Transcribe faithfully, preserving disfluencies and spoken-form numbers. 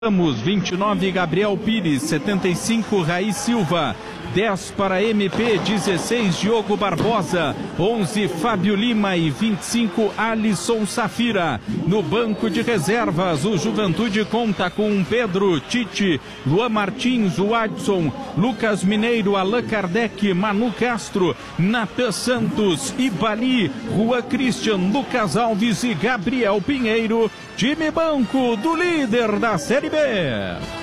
Ramos, vinte e nove, Gabriel Pires, setenta e cinco, Raí Silva, dez para M P, dezesseis, Diogo Barbosa, onze, Fábio Lima e vinte e cinco, Alisson Safira. No banco de reservas, o Juventude conta com Pedro, Tite, Luan Martins, o Adson, Lucas Mineiro, Allan Kardec, Manu Castro, Natan Santos, Ibali, Juan Christian, Lucas Alves e Gabriel Pinheiro. Time banco do líder da Série B.